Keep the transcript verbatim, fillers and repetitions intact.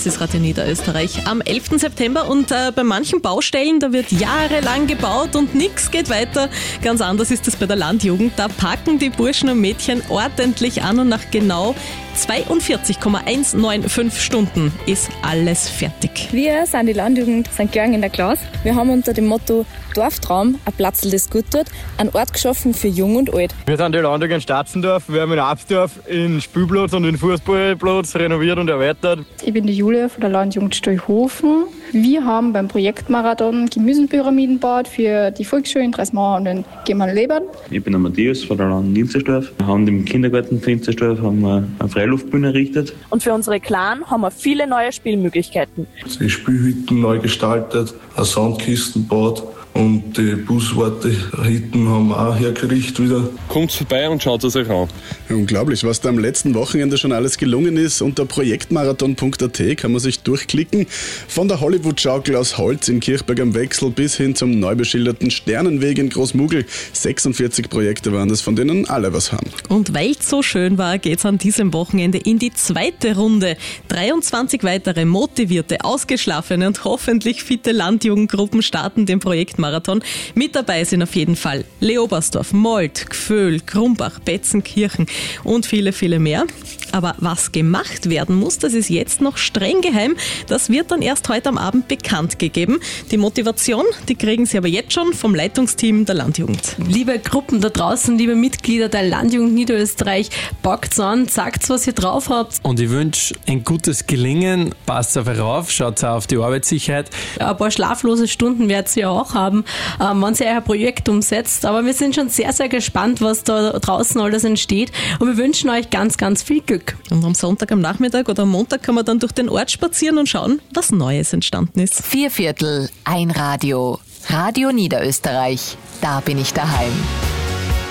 Das ist Radio Niederösterreich am elften September und äh, bei manchen Baustellen, da wird jahrelang gebaut und nichts geht weiter. Ganz anders ist es bei der Landjugend. Da packen die Burschen und Mädchen ordentlich an und nach genau zweiundvierzig Komma hundertfünfzehn Stunden ist alles fertig. Wir sind die Landjugend Sankt Georgen in der Klasse. Wir haben unter dem Motto Dorftraum, ein Platzl, das gut tut, einen Ort geschaffen für Jung und Alt. Wir sind die Landjugend Statzendorf. Wir haben in Absdorf den Spielplatz und den Fußballplatz renoviert und erweitert. Ich bin die Julia von der Landjugend Stolhofen. Wir haben beim Projektmarathon Gemüsenpyramiden gebaut für die Volksschule in Dreismauer und in Gemann-Lebern. Ich bin der Matthias von der Land Ninzersdorf. Wir haben im Kindergarten von Ninzersdorf haben wir eine Freiluftbühne errichtet. Und für unsere Clan haben wir viele neue Spielmöglichkeiten. Die Spielhütten neu gestaltet, eine Sandkisten gebaut. Und die Buswartehütten haben wir auch hergerichtet wieder. Kommt vorbei und schaut es euch an. Unglaublich, was da am letzten Wochenende schon alles gelungen ist. Unter projektmarathon punkt a t kann man sich durchklicken. Von der Hollywood-Schaukel aus Holz in Kirchberg am Wechsel bis hin zum neu beschilderten Sternenweg in Großmugel. sechsundvierzig Projekte waren das, von denen alle was haben. Und weil es so schön war, geht's an diesem Wochenende in die zweite Runde. dreiundzwanzig weitere motivierte, ausgeschlafene und hoffentlich fitte Landjugendgruppen starten den Projektmarathon. Marathon. Mit dabei sind auf jeden Fall Leobersdorf, Mold, Gföhl, Grumbach, Betzenkirchen und viele, viele mehr. Aber was gemacht werden muss, das ist jetzt noch streng geheim. Das wird dann erst heute am Abend bekannt gegeben. Die Motivation, die kriegen Sie aber jetzt schon vom Leitungsteam der Landjugend. Liebe Gruppen da draußen, liebe Mitglieder der Landjugend Niederösterreich, packt's an, sagt's, was ihr drauf habt. Und ich wünsche ein gutes Gelingen. Passt auf euch auf, schaut auf die Arbeitssicherheit. Ein paar schlaflose Stunden werdet ihr auch haben, wenn ihr euer Projekt umsetzt. Aber wir sind schon sehr, sehr gespannt, was da draußen alles entsteht. Und wir wünschen euch ganz, ganz viel Glück. Und am Sonntag, am Nachmittag oder am Montag kann man dann durch den Ort spazieren und schauen, was Neues entstanden ist. Vier Viertel, ein Radio. Radio Niederösterreich. Da bin ich daheim.